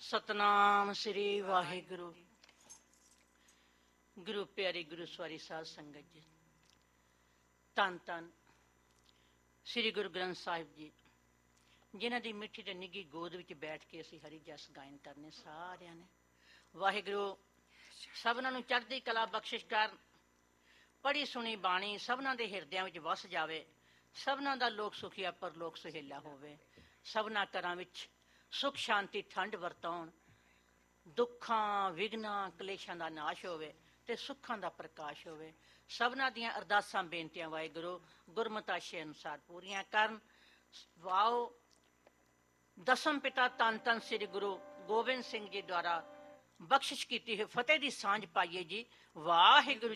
ਸਤਨਾਮ ਸ੍ਰੀ ਵਾਹਿਗੁਰੂ। ਗੁਰੂ ਪਿਆਰੀ ਗੁਰੂ ਸਵਾਰੀ ਸਾਧ ਸੰਗਤ ਜੀ, ਧੰਨ ਧੰਨ ਸ੍ਰੀ ਗੁਰੂ ਗ੍ਰੰਥ ਸਾਹਿਬ ਜੀ, ਜਿਨ੍ਹਾਂ ਦੀ ਮਿੱਠੀ ਤੇ ਨਿੱਘੀ ਗੋਦ ਵਿੱਚ ਬੈਠ ਕੇ ਅਸੀਂ ਹਰੀ ਜਸ ਗਾਇਨ ਕਰਨੇ ਸਾਰਿਆਂ ਨੇ। ਵਾਹਿਗੁਰੂ ਸਭਨਾਂ ਨੂੰ ਚੜ੍ਹਦੀ ਕਲਾ ਬਖਸ਼ਿਸ਼ ਕਰਨ, ਪੜ੍ਹੀ ਸੁਣੀ ਬਾਣੀ ਸਭਨਾਂ ਦੇ ਹਿਰਦਿਆਂ ਵਿੱਚ ਵਸ ਜਾਵੇ, ਸਭਨਾਂ ਦਾ ਲੋਕ ਸੁਖੀਆ ਪਰਲੋਕ ਸੁਹੇਲਾ ਹੋਵੇ, ਸਭਨਾਂ ਘਰਾਂ ਵਿੱਚ ਸੁਖ ਸ਼ਾਂਤੀ ਠੰਡ ਵਰਤਾਉਣ, ਦੁੱਖਾਂ ਵਿਘਨਾਂ ਕਲੇਸ਼ਾਂ ਦਾ ਨਾਸ਼ ਹੋਵੇ ਤੇ ਸੁੱਖਾਂ ਦਾ ਪ੍ਰਕਾਸ਼ ਹੋਵੇ। ਸਭਨਾਂ ਦੀਆਂ ਅਰਦਾਸਾਂ ਬੇਨਤੀਆਂ ਵਾਹਿਗੁਰੂ ਗੁਰਮਤਿ ਆਸ਼ੇ ਅਨੁਸਾਰ ਪੂਰੀਆਂ ਕਰਨ। ਵਾਓ ਦਸਮ ਪਿਤਾ ਧੰਨ ਧੰਨ ਸ੍ਰੀ ਗੁਰੂ ਗੋਬਿੰਦ ਸਿੰਘ ਜੀ ਦੁਆਰਾ ਬਖਸ਼ਿਸ਼ ਕੀਤੀ ਹੋਈ ਫਤਿਹ ਦੀ ਸਾਂਝ ਪਾਈਏ ਜੀ। ਵਾਹਿਗੁਰੂ